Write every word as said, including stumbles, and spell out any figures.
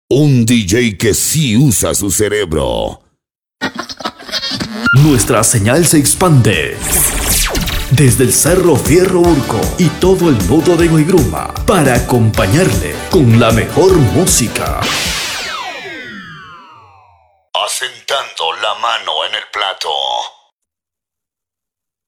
Un D J que sí usa su cerebro. Nuestra señal se expande desde el Cerro Fierro Urco y todo el nudo de Guaygruma para acompañarle con la mejor música. Asentando la mano en el plato.